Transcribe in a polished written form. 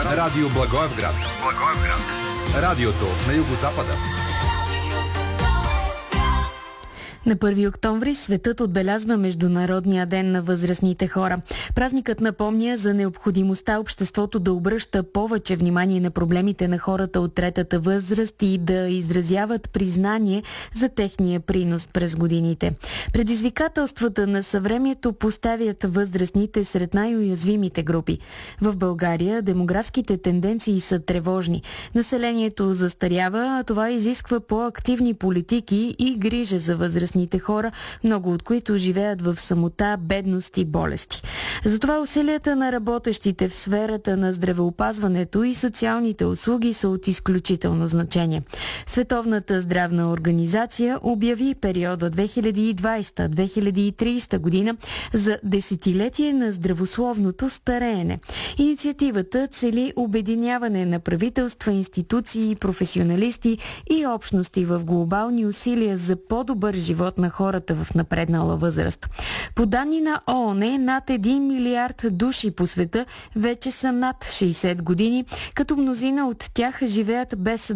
Радио Благоевград. Радиото на Югозапада. На 1 октомври светът отбелязва Международния ден на възрастните хора. Празникът напомня за необходимостта обществото да обръща повече внимание на проблемите на хората от третата възраст и да изразяват признание за техния принос през годините. Предизвикателствата на съвремието поставят възрастните сред най-уязвимите групи. В България демографските тенденции са тревожни. Населението застарява, а това изисква по-активни политики и грижа за възрастните хора, много от които живеят в самота, бедност и болести. Затова усилията на работещите в сферата на здравеопазването и социалните услуги са от изключително значение. Световната здравна организация обяви периода 2020-2030 година за десетилетие на здравословното стареене. Инициативата цели обединяване на правителства, институции, професионалисти и общности в глобални усилия за по-добър живот на хората в напреднала възраст. По данни на ООН, над 1 милиард души по света вече са над 60 години, като мнозина от тях живеят без